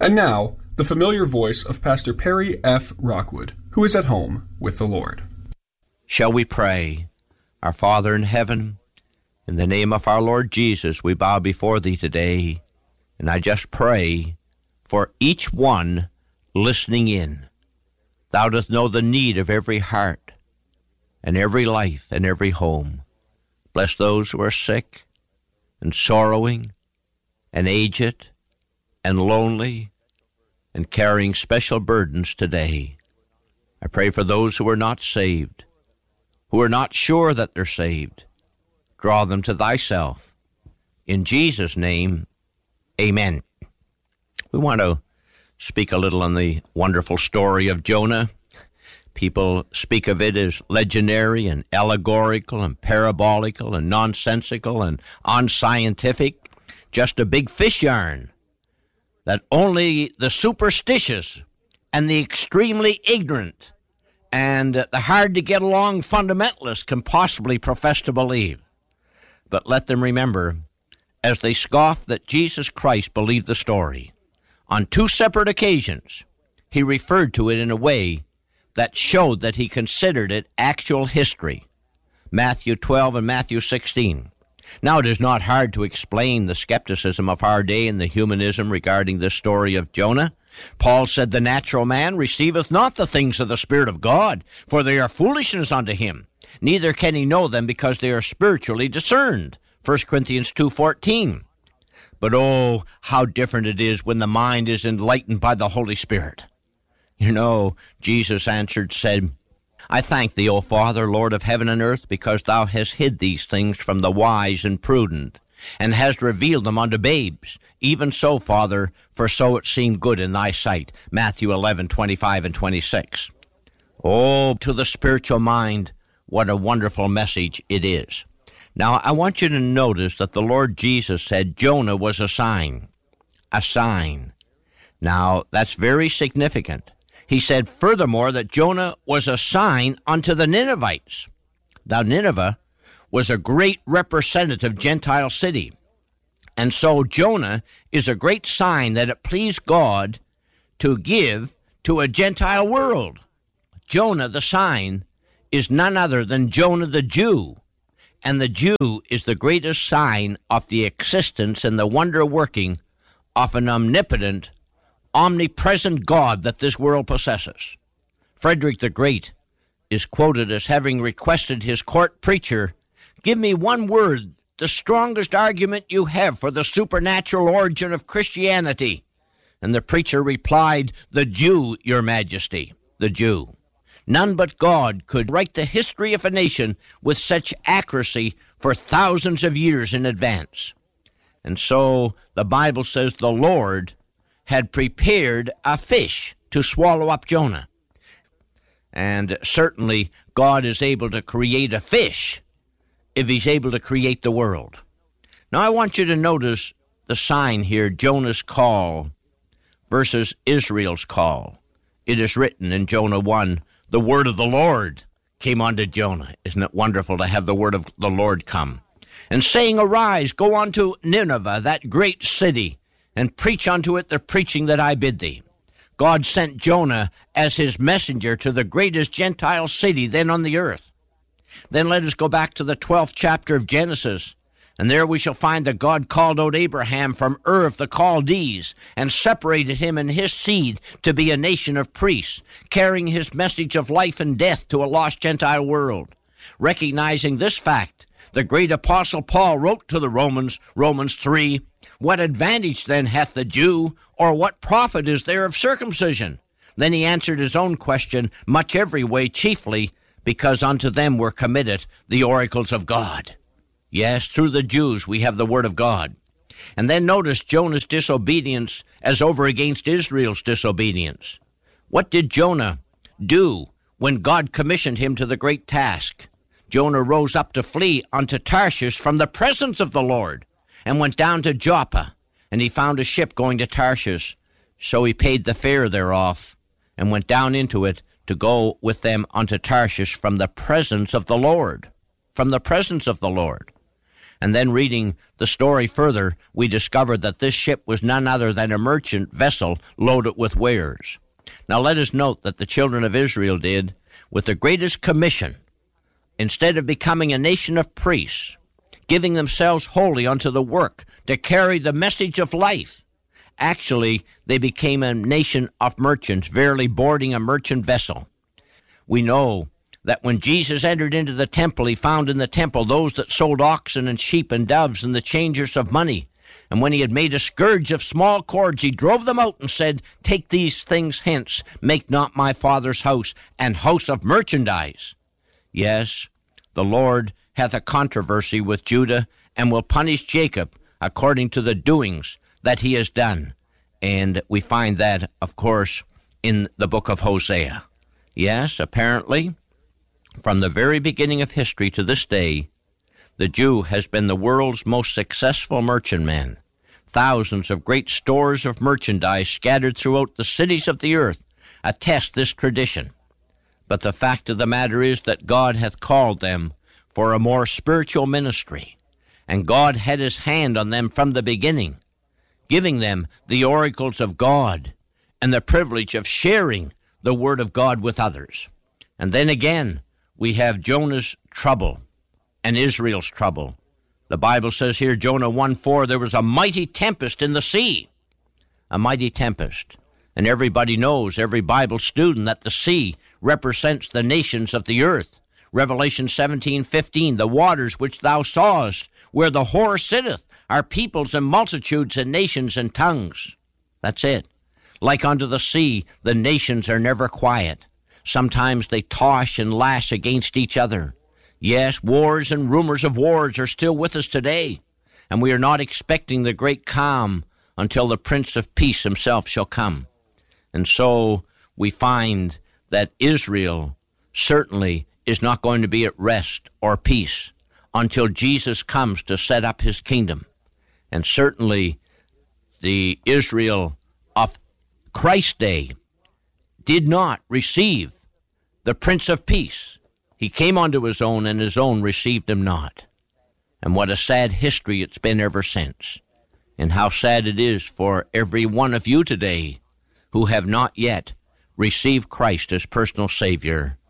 And now, the familiar voice of Pastor Perry F. Rockwood, who is at home with the Lord. Shall we pray? Our Father in heaven, in the name of our Lord Jesus, we bow before Thee today, and I just pray for each one listening in. Thou dost know the need of every heart, and every life, and every home. Bless those who are sick, and sorrowing, and aged, and lonely, and carrying special burdens today. I pray for those who are not saved, who are not sure that they're saved. Draw them to Thyself. In Jesus' name, amen. We want to speak a little on the wonderful story of Jonah. People speak of it as legendary and allegorical and parabolical and nonsensical and unscientific, just a big fish yarn that only the superstitious and the extremely ignorant and the hard-to-get-along fundamentalists can possibly profess to believe. But let them remember, as they scoff, that Jesus Christ believed the story. On two separate occasions, he referred to it in a way that showed that he considered it actual history. Matthew 12 and Matthew 16. Now, it is not hard to explain the skepticism of our day and the humanism regarding this story of Jonah. Paul said, "The natural man receiveth not the things of the Spirit of God, for they are foolishness unto him. Neither can he know them, because they are spiritually discerned." 1 Corinthians 2:14. But oh, how different it is when the mind is enlightened by the Holy Spirit. You know, Jesus answered, said, "I thank thee, O Father, Lord of heaven and earth, because thou hast hid these things from the wise and prudent, and hast revealed them unto babes. Even so, Father, for so it seemed good in thy sight." Matthew 11:25 and 26. Oh, to the spiritual mind, what a wonderful message it is. Now, I want you to notice that the Lord Jesus said Jonah was a sign. A sign. Now, that's very significant. He said, furthermore, that Jonah was a sign unto the Ninevites. Now, Nineveh was a great representative Gentile city. And so Jonah is a great sign that it pleased God to give to a Gentile world. Jonah, the sign, is none other than Jonah the Jew. And the Jew is the greatest sign of the existence and the wonder-working of an omnipotent, omnipresent God that this world possesses. Frederick the Great is quoted as having requested his court preacher, "Give me one word, the strongest argument you have for the supernatural origin of Christianity." And the preacher replied, "The Jew, your majesty, the Jew." None but God could write the history of a nation with such accuracy for thousands of years in advance. And so the Bible says the Lord had prepared a fish to swallow up Jonah. And certainly God is able to create a fish if he's able to create the world. Now I want you to notice the sign here, Jonah's call versus Israel's call. It is written in Jonah 1, "The word of the Lord came unto Jonah." Isn't it wonderful to have the word of the Lord come? "And saying, Arise, go unto Nineveh, that great city, and preach unto it the preaching that I bid thee." God sent Jonah as his messenger to the greatest Gentile city then on the earth. Then let us go back to the 12th chapter of Genesis, and there we shall find that God called out Abraham from Ur of the Chaldees and separated him and his seed to be a nation of priests, carrying his message of life and death to a lost Gentile world. Recognizing this fact, the great apostle Paul wrote to the Romans, Romans 3, "What advantage then hath the Jew, or what profit is there of circumcision?" Then he answered his own question, "Much every way, chiefly because unto them were committed the oracles of God." Yes, through the Jews we have the word of God. And then notice Jonah's disobedience as over against Israel's disobedience. What did Jonah do when God commissioned him to the great task? Jonah rose up to flee unto Tarshish from the presence of the Lord, and went down to Joppa, and he found a ship going to Tarshish. So he paid the fare thereof, and went down into it to go with them unto Tarshish from the presence of the Lord. From the presence of the Lord. And then reading the story further, we discover that this ship was none other than a merchant vessel loaded with wares. Now let us note that the children of Israel did, with the greatest commission, instead of becoming a nation of priests, giving themselves wholly unto the work to carry the message of life, actually they became a nation of merchants, verily boarding a merchant vessel. We know that when Jesus entered into the temple, he found in the temple those that sold oxen and sheep and doves and the changers of money. And when he had made a scourge of small cords, he drove them out and said, "Take these things hence, make not my Father's house an house of merchandise." Yes, the Lord hath a controversy with Judah and will punish Jacob according to the doings that he has done. And we find that, of course, in the book of Hosea. Yes, apparently, from the very beginning of history to this day, the Jew has been the world's most successful merchantman. Thousands of great stores of merchandise scattered throughout the cities of the earth attest this tradition. But the fact of the matter is that God hath called them for a more spiritual ministry, and God had his hand on them from the beginning, giving them the oracles of God and the privilege of sharing the word of God with others. And then again, we have Jonah's trouble and Israel's trouble. The Bible says here, Jonah 1:4, there was a mighty tempest in the sea. A mighty tempest. And everybody knows, every Bible student, that the sea represents the nations of the earth. Revelation 17:15, the waters which thou sawest, where the whore sitteth, are peoples and multitudes and nations and tongues. That's it. Like unto the sea, the nations are never quiet. Sometimes they toss and lash against each other. Yes, wars and rumors of wars are still with us today, and we are not expecting the great calm until the Prince of Peace himself shall come. And so we find that Israel certainly is not going to be at rest or peace until Jesus comes to set up his kingdom. And certainly the Israel of Christ's day did not receive the Prince of Peace. He came unto his own, and his own received him not. And what a sad history it's been ever since. And how sad it is for every one of you today who have not yet received Christ as personal Savior.